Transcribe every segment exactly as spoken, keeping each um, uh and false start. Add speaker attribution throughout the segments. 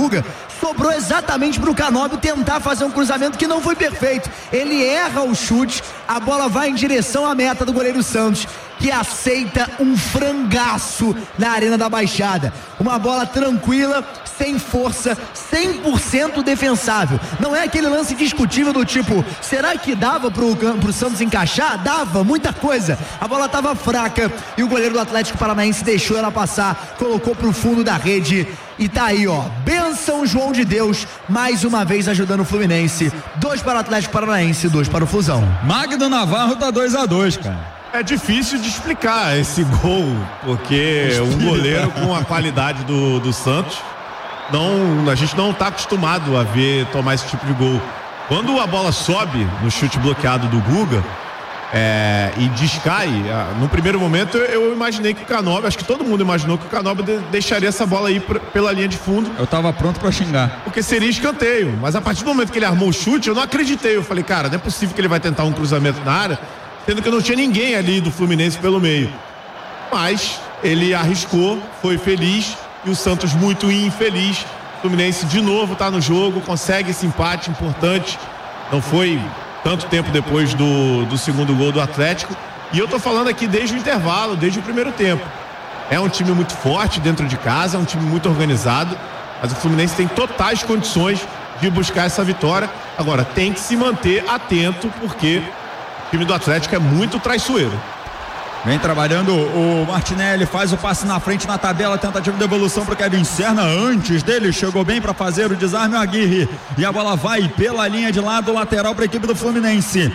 Speaker 1: Guga, sobrou exatamente pro Canóbio tentar fazer um cruzamento que não foi perfeito. Ele erra o chute, a bola vai em direção à meta do goleiro Santos, que aceita um frangaço na Arena da Baixada. Uma bola tranquila, sem força, cem por cento defensável. Não é aquele lance discutível do tipo, será que dava pro, pro Santos encaixar? Dava, muita coisa. A bola tava fraca e o goleiro do Atlético Paranaense deixou ela passar, colocou pro fundo da rede e tá aí, ó, bênção João de Deus, mais uma vez ajudando o Fluminense. Dois para o Atlético Paranaense, dois para o Flusão.
Speaker 2: Magno Navarro tá dois a dois, cara.
Speaker 3: É difícil de explicar esse gol, porque um goleiro com a qualidade do, do Santos, não, a gente não está acostumado a ver tomar esse tipo de gol. Quando a bola sobe no chute bloqueado do Guga é, e descai, no primeiro momento eu, eu imaginei que o Canóbio, acho que todo mundo imaginou que o Canóbio de, deixaria essa bola aí pra, pela linha de fundo.
Speaker 2: Eu tava pronto para xingar.
Speaker 3: Porque seria escanteio, mas a partir do momento que ele armou o chute, eu não acreditei. Eu falei, cara, não é possível que ele vai tentar um cruzamento na área, sendo que não tinha ninguém ali do Fluminense pelo meio. Mas ele arriscou, foi feliz, e o Santos muito infeliz. O Fluminense de novo está no jogo, consegue esse empate importante. Não foi tanto tempo depois do, do segundo gol do Atlético. E eu tô falando aqui desde o intervalo, desde o primeiro tempo. É um time muito forte dentro de casa, é um time muito organizado, mas o Fluminense tem totais condições de buscar essa vitória. Agora, tem que se manter atento, porque o time do Atlético é muito traiçoeiro.
Speaker 2: Vem trabalhando o Martinelli, faz o passe na frente na tabela, tentativa de devolução para o Kevin Serna. Antes dele, chegou bem para fazer o desarme o Aguirre. E a bola vai pela linha de lado, lateral para a equipe do Fluminense.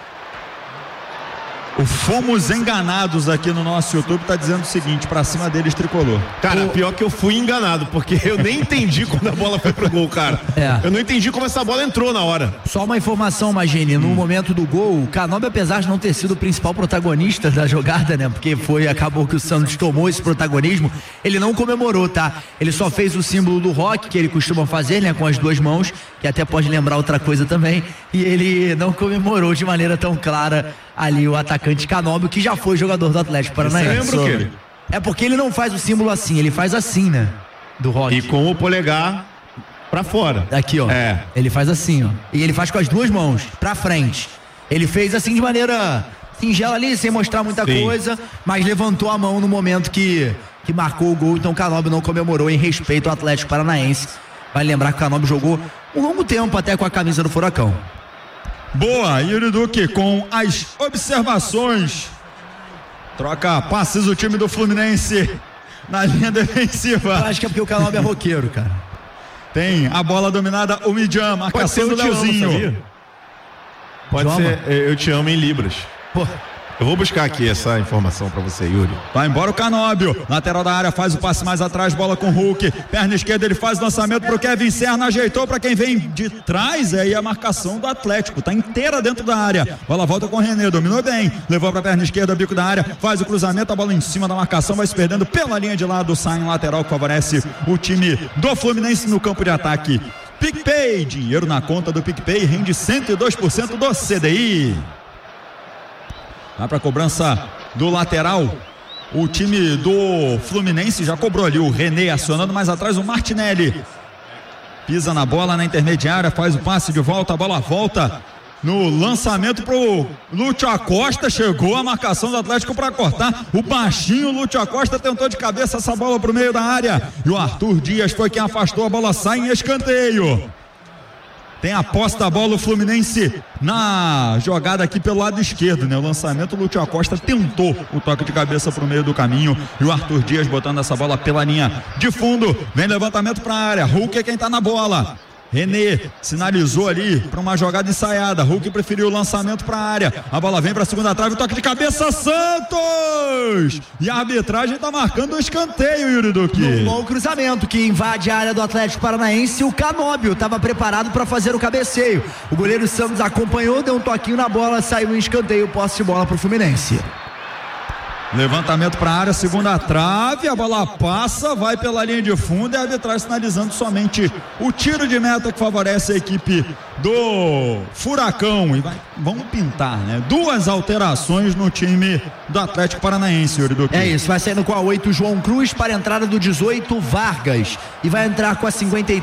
Speaker 2: O Fomos Enganados aqui no nosso YouTube tá dizendo o seguinte, pra cima deles, tricolor.
Speaker 3: Cara, o... pior que eu fui enganado, porque eu nem entendi quando a bola foi pro gol, cara. É. Eu não entendi como essa bola entrou na hora.
Speaker 1: Só uma informação, Magini, no hum. momento do gol, o Canóbio, apesar de não ter sido o principal protagonista da jogada, né, porque foi, acabou que o Santos tomou esse protagonismo, ele não comemorou, tá? Ele só fez o símbolo do rock, que ele costuma fazer, né, com as duas mãos, que até pode lembrar outra coisa também, e ele não comemorou de maneira tão clara ali o atacante Canóbio, que já foi jogador do Atlético Paranaense.
Speaker 3: Você lembra o quê?
Speaker 1: É porque ele não faz o símbolo assim, ele faz assim, né? Do rock.
Speaker 3: E com o polegar pra fora.
Speaker 1: Aqui, ó.
Speaker 3: É.
Speaker 1: Ele faz assim, ó. E ele faz com as duas mãos, pra frente. Ele fez assim de maneira singela ali, sem mostrar muita Sim. coisa, mas levantou a mão no momento que, que marcou o gol, então o Canóbio não comemorou em respeito ao Atlético Paranaense. Vai lembrar que o Canóbio jogou um longo tempo até com a camisa do Furacão.
Speaker 2: Boa, Yuri Duque com as observações. Troca passes o time do Fluminense na linha defensiva.
Speaker 1: Eu acho que é porque o Canóbio é roqueiro, cara.
Speaker 2: Tem a bola dominada, o Midian, marcação do Leozinho.
Speaker 3: Pode
Speaker 1: Joma.
Speaker 3: ser Eu Te Amo em Libras.
Speaker 1: Pô.
Speaker 3: Eu vou buscar aqui essa informação pra você, Yuri.
Speaker 2: Vai embora o Canóbio, lateral da área, faz o passe mais atrás, bola com o Hulk, perna esquerda, ele faz o lançamento pro Kevin Serna, ajeitou pra quem vem de trás, é aí a marcação do Atlético, tá inteira dentro da área, bola volta com o René, dominou bem, levou pra perna esquerda, bico da área, faz o cruzamento, a bola em cima da marcação, vai se perdendo pela linha de lado, sai em lateral que favorece o time do Fluminense no campo de ataque. PicPay, dinheiro na conta do PicPay, rende cento e dois por cento do C D I. Vai para a cobrança do lateral. O time do Fluminense já cobrou ali o René acionando mais atrás o Martinelli. Pisa na bola na intermediária, faz o passe de volta, a bola volta no lançamento pro Lúcio Acosta. Chegou a marcação do Atlético para cortar. O baixinho Lúcio Acosta tentou de cabeça essa bola pro meio da área. E o Arthur Dias foi quem afastou, a bola sai em escanteio. Tem a posse da bola o Fluminense na jogada aqui pelo lado esquerdo, né? O lançamento, o Lúcio Acosta tentou o toque de cabeça pro meio do caminho e o Arthur Dias botando essa bola pela linha de fundo. Vem levantamento pra área, Hulk é quem tá na bola. René sinalizou ali para uma jogada ensaiada. Hulk preferiu o lançamento para a área. A bola vem para a segunda trave, toque de cabeça, Santos! E a arbitragem está marcando o escanteio, Yuri Duque.
Speaker 1: Um bom cruzamento que invade a área do Atlético Paranaense. O Canóbio estava preparado para fazer o cabeceio. O goleiro Santos acompanhou, deu um toquinho na bola, saiu em escanteio, posse de bola para o Fluminense.
Speaker 2: Levantamento para a área, segunda trave, a bola passa, vai pela linha de fundo e a arbitragem sinalizando somente o tiro de meta que favorece a equipe do Furacão. E vai, vamos pintar, né? Duas alterações no time do Atlético Paranaense, Yuri Duque.
Speaker 1: É isso, vai saindo com a oito João Cruz para a entrada do dezoito Vargas e vai entrar com a cinquenta e